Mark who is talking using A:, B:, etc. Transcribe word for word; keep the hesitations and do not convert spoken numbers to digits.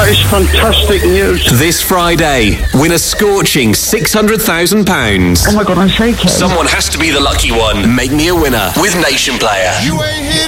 A: That is fantastic news.
B: This Friday, win a scorching six hundred thousand pounds.
C: Oh my God, I'm shaking.
B: Someone has to be the lucky one. Make me a winner with Nation Player.
D: You ain't here